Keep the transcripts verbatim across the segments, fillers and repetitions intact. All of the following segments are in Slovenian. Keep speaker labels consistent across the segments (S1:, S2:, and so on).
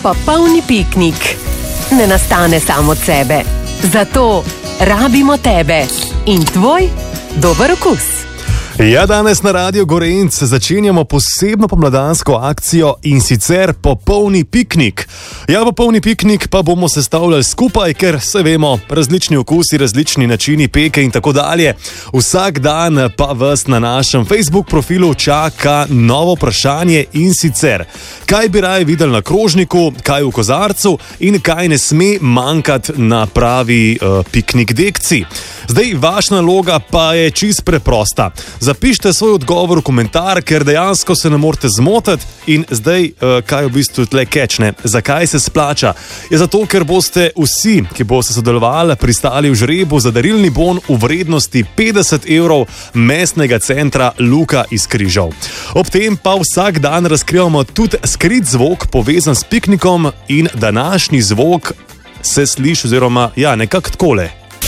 S1: Popolni piknik ne nastane sam od sebe. Zato rabimo tebe in tvoj dober okus.
S2: Ja, danes na Radiu Gorenc začenjamo posebno pomladansko akcijo in sicer popolni piknik. Ja, popolni piknik pa bomo sestavljali skupaj, ker se vemo, različni okusi, različni načini peke in tako dalje. Vsak dan pa vas na našem Facebook profilu čaka novo vprašanje in sicer, kaj bi raje videli na krožniku, kaj v kozarcu in kaj ne sme manjkati na pravi uh, piknik dekci. Zdaj, vaša naloga pa je čist preprosta. Zapišite svoj odgovor v komentar, ker dejansko se ne morete zmotiti in zdaj, kaj v bistvu tle kečne, zakaj se splača? Je zato, ker boste vsi, ki boste sodelovali, pristali v žrebu za darilni bon v vrednosti petdeset evrov mestnega centra Luka iz Križev. Ob tem pa vsak dan razkrivamo tudi skrit zvok povezan s piknikom in današnji zvok se sliši oziroma, ja, nekako takole.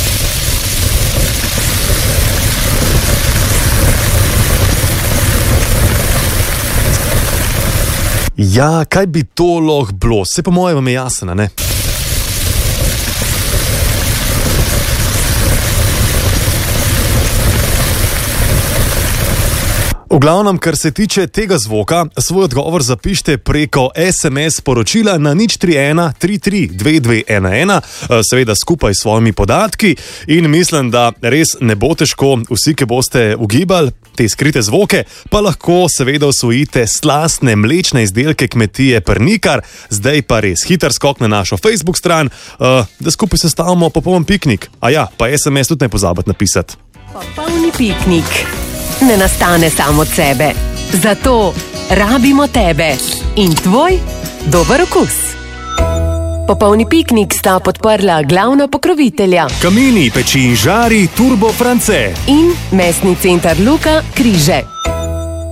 S2: Ja, kaj bi to lahko bilo? Se po moje vam je jasno, ne? V glavnem, kar se tiče tega zvoka, svoj odgovor zapišite preko es em es sporočila na nič tri ena tri tri dve dve ena ena, seveda skupaj s svojimi podatki, in mislim, da res ne bo težko, vsi, ki boste ugibali te skrite zvoke, pa lahko seveda osvojite slastne mlečne izdelke kmetije Prnikar. Zdaj pa res hiter skok na našo Facebook stran, da skupaj sestavimo popoln piknik. A ja, pa es em es tudi ne pozabite napisati.
S1: Popolni piknik ne nastane sam od sebe. Zato rabimo tebe in tvoj dober okus. Popolni piknik sta podprla glavna pokrovitelja
S2: Kamini, peči in žari Turbo France
S1: in mestni center Luka Križe.